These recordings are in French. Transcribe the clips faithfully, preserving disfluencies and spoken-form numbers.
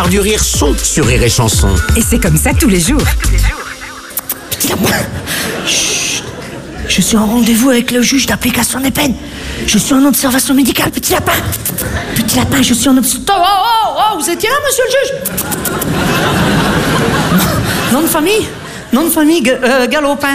du rire sont sur Rire et Chanson. Et c'est comme ça tous les jours. Petit lapin. Chut. Je suis en rendez-vous avec le juge d'application des peines. Je suis en observation médicale, petit lapin. Petit lapin, je suis en observation... Oh, oh, oh, oh, vous étiez là, monsieur le juge? Nom de famille? Nom de famille, euh, Galopin.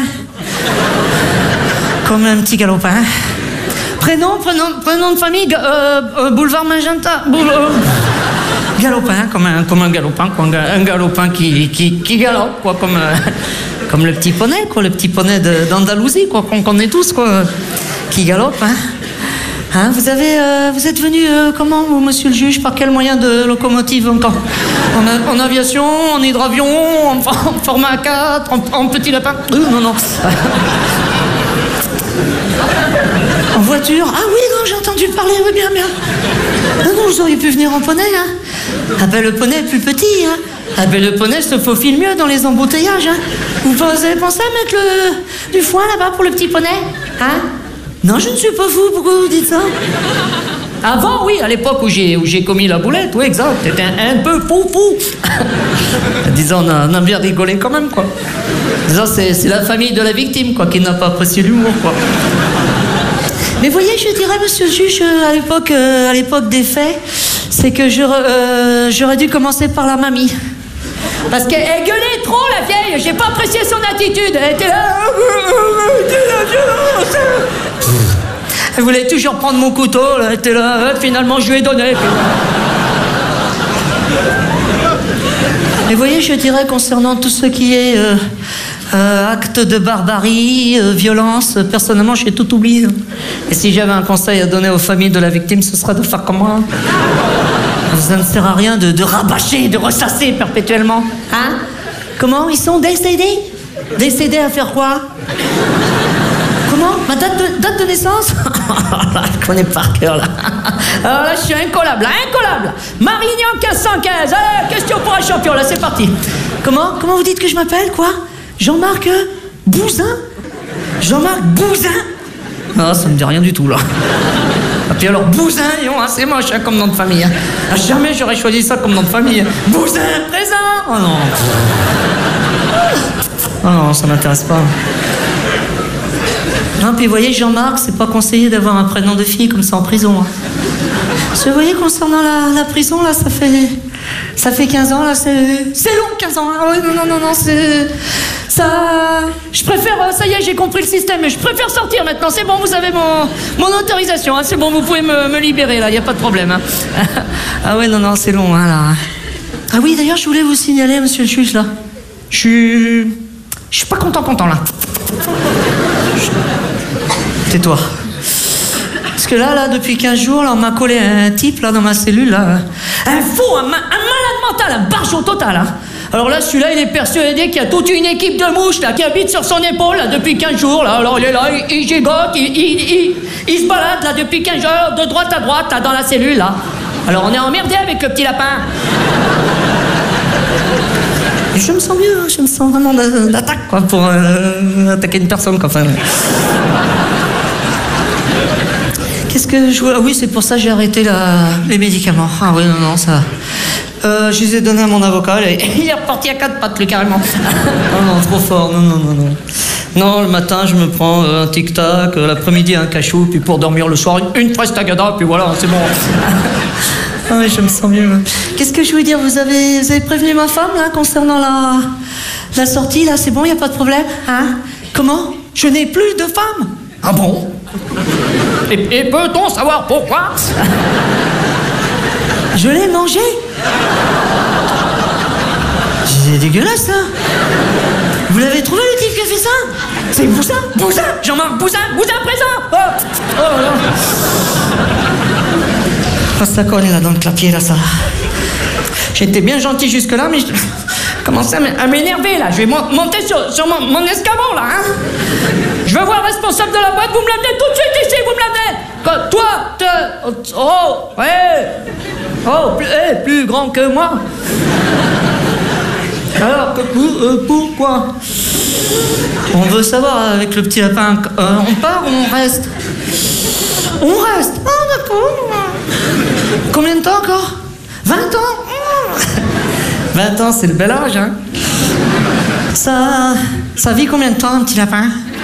Comme un petit galopin. Prénom, prénom, prénom de famille, euh, euh, boulevard Magenta. Boule, euh, galopin, comme un, comme un galopin, quoi, un galopin qui, qui, qui galope, quoi, comme, euh, comme le petit poney, quoi, le petit poney d'Andalousie, quoi, qu'on connaît tous, quoi, qui galope, hein. Hein, vous avez, euh, vous êtes venu euh, comment, vous, monsieur le juge? Par quel moyen de locomotive encore? En, en aviation, en hydravion, en, en format A quatre, en, en petit lapin? euh, Non, non. En voiture? Ah oui, non, j'ai entendu parler, oui, bien, bien. Non, non, vous auriez pu venir en poney, hein. Ah ben, le poney est plus petit, hein. Ah ben, le poney se faufile mieux dans les embouteillages, hein. Vous avez pensé à mettre le, du foin là-bas pour le petit poney, hein? Non, je ne suis pas fou, pourquoi vous dites ça? Avant, oui, à l'époque où j'ai où j'ai commis la boulette, oui, exact, c'était un, un peu fou, fou. Disons, on a, on a bien rigolé quand même, quoi. Disons, c'est c'est la famille de la victime, quoi, qui n'a pas apprécié l'humour, quoi. Mais voyez, je dirais, monsieur le juge, à l'époque euh, à l'époque des faits, c'est que j'aurais euh, j'aurais dû commencer par la mamie. Parce qu'elle gueulait trop, la vieille, j'ai pas apprécié son attitude. Elle était là... Elle voulait toujours prendre mon couteau, là. Elle était là, finalement je lui ai donné. Et vous voyez, je dirais, concernant tout ce qui est euh, euh, acte de barbarie, euh, violence, personnellement, j'ai tout oublié. Et si j'avais un conseil à donner aux familles de la victime, ce serait de faire comme moi. Ça ne sert à rien de, de rabâcher, de ressasser perpétuellement. Hein? Comment? Ils sont décédés? Décédés à faire quoi? Comment? Ma date de, date de naissance? Je connais par cœur, là. Alors là, je suis incollable, là, incollable. Marignan quinze cent quinze. Allez, question pour un champion, là, c'est parti. Comment? Comment vous dites que je m'appelle, quoi? Jean-Marc euh, Bouzin? Jean-Marc Bouzin? Ah, ça me dit rien du tout, là. Et puis alors, Bouzin, hein, c'est moche, hein, comme nom de famille. Hein. Ah, jamais j'aurais choisi ça comme nom de famille. Bouzin, présent! Oh non. Oh non, ça m'intéresse pas. Non, puis vous voyez, Jean-Marc, c'est pas conseillé d'avoir un prénom de fille comme ça en prison. Hein. Parce que vous voyez, concernant la, la prison, là, ça fait... Ça fait quinze ans, là, c'est... C'est long, quinze ans. Ah oui, non, non, non, non, c'est... Ça... Je préfère... Ça y est, j'ai compris le système, mais je préfère sortir maintenant. C'est bon, vous avez mon, mon autorisation. Hein, c'est bon, vous pouvez me, me libérer, là, il n'y a pas de problème. Hein. Ah ouais, non, non, c'est long, hein, là. Ah oui, d'ailleurs, je voulais vous signaler, monsieur le juge, là. Je suis... Je suis pas content, content, là. Je... Tais-toi. Parce que là, là, depuis quinze jours, là, on m'a collé un type, là, dans ma cellule, là. Un fou, un, ma... un malade mental, un barjot total, hein. Alors là, celui-là, il est persuadé qu'il y a toute une équipe de mouches, là, qui habite sur son épaule, là, depuis quinze jours, là. Alors il est là, il, il gigote, il, il, il, il se balade, là, depuis quinze jours, de droite à droite, là, dans la cellule, là. Alors on est emmerdé avec le petit lapin. Et je me sens mieux, hein, je me sens vraiment d'attaque, quoi, pour euh, attaquer une personne, quoi, enfin... Qu'est-ce que je... Ah oui, c'est pour ça que j'ai arrêté la... les médicaments. Ah oui, non, non, ça... Euh, je les ai donnés à mon avocat, et il est reparti à quatre pattes, lui, carrément. Non, non, trop fort, non, non, non, non. Non, le matin, je me prends euh, un tic-tac, euh, l'après-midi, un cachou, puis pour dormir le soir, une, une prestagada, puis voilà, c'est bon. Ah oui, je me sens mieux. Qu'est-ce que je voulais dire? Vous avez, vous avez prévenu ma femme, là, concernant la, la sortie, là, c'est bon, il n'y a pas de problème, hein? Comment? Je n'ai plus de femme. Ah bon? Et, et peut-on savoir pourquoi? Je l'ai mangé. C'est dégueulasse, ça. Vous l'avez trouvé, le type qui a fait ça? C'est Bouzin, Bouzin, Jean-Marc Bouzin, Bouzin présent. Oh, oh là. Passe ça colle là dans le clapier, là, ça. J'étais bien gentil jusque-là, mais je commençais à m'énerver, là. Je vais monter sur, sur mon, mon escabeau, là, hein. Je veux voir le responsable de la boîte, vous me l'amenez tout de suite ici, vous me l'amenez. Toi, te... Oh, ouais. Oh, plus, eh, plus grand que moi. Alors, que, euh, pourquoi? On veut savoir, avec le petit lapin, euh, on part ou on reste? On reste. Ah, d'accord. Combien de temps encore? vingt ans? vingt ans, c'est le bel âge, hein. Ça, ça vit combien de temps, un petit lapin?